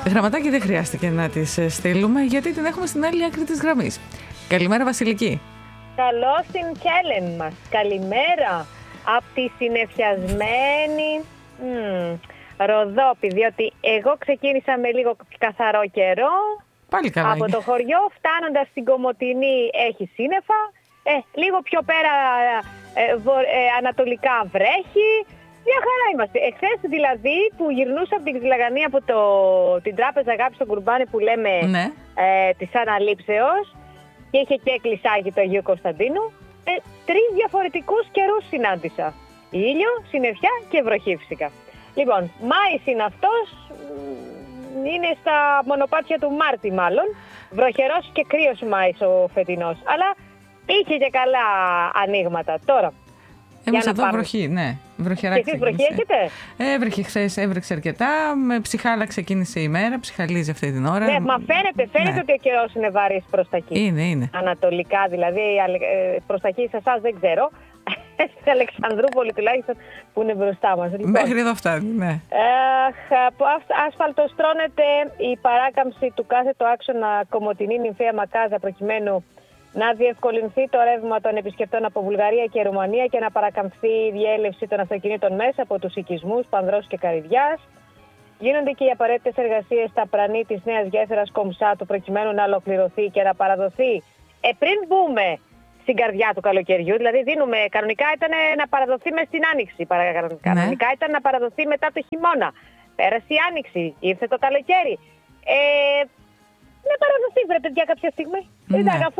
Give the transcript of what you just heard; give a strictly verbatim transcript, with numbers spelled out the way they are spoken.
Γραμματάκι δεν χρειάστηκε να τις στείλουμε, γιατί την έχουμε στην άλλη άκρη της γραμμής. Καλημέρα, Βασιλική. Καλώς την Κέλεν μας. Καλημέρα από τη συνεφιασμένη μ, Ροδόπη, διότι εγώ ξεκίνησα με λίγο καθαρό καιρό. Πάλι καλά. Από το χωριό, φτάνοντας στην Κομοτηνή έχει σύννεφα. Ε, λίγο πιο πέρα ε, βο, ε, ανατολικά βρέχει. Μια χαρά είμαστε. Εχθές δηλαδή που γυρνούσα από την Ξυλαγανή, από το, την Τράπεζα Αγάπης στο Κουρμπάνι που λέμε, ναι. ε, της Αναλήψεως, και είχε και κλεισάκι το Αγίου Κωνσταντίνου, ε, τρεις διαφορετικούς καιρούς συνάντησα. Ήλιο, συννεφιά και βροχή φυσικά. Λοιπόν, Μάης είναι αυτός, είναι στα μονοπάτια του Μάρτη μάλλον, βροχερός και κρύος Μάης ο φετινός, αλλά είχε και καλά ανοίγματα. Τώρα, εμείς εδώ πάρουμε βροχή, ναι. Βροχερά. Και εσείς βροχή έχετε? Έβρεχε χθες, έβρεξε αρκετά. Με ψυχάλα ξεκίνησε η μέρα, ψυχαλίζει αυτή την ώρα. Ναι, μα φαίνεται, φαίνεται ναι. ότι ο καιρός είναι βαρύς προς τα εκεί. Είναι, είναι. Ανατολικά δηλαδή, προς τα εκεί σε εσάς δεν ξέρω. Στην Αλεξανδρούπολη τουλάχιστον που είναι μπροστά μας. Λοιπόν, μέχρι εδώ φτάνει, ναι. Από άσφαλτο στρώνεται η παράκαμψη του κάθετου άξονα Κομοτηνή Νυμφαία Μακάζα, προκειμένου να διευκολυνθεί το ρεύμα των επισκεπτών από Βουλγαρία και Ρουμανία και να παρακαμφθεί η διέλευση των αυτοκινήτων μέσα από τους οικισμούς Πανδρός και Καρυδιάς. Γίνονται και οι απαραίτητες εργασίες στα πρανή της νέας γέφυρας Κομψάτου, προκειμένου να ολοκληρωθεί και να παραδοθεί ε, πριν μπούμε στην καρδιά του καλοκαιριού. Δηλαδή, δίνουμε, κανονικά ήταν να παραδοθεί μες στην Άνοιξη. Κανονικά ναι. ήταν να παραδοθεί μετά το χειμώνα. Πέρασε η Άνοιξη, ήρθε το καλοκαίρι. Ε, να παραδοθεί, βρε παιδιά, κάποια στιγμή. Ναι.